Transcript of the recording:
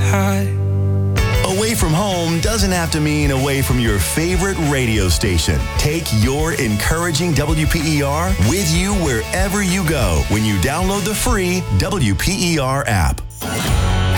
high. Away from home doesn't have to mean away from your favorite radio station. Take your encouraging WPER with you wherever you go when you download the free WPER app.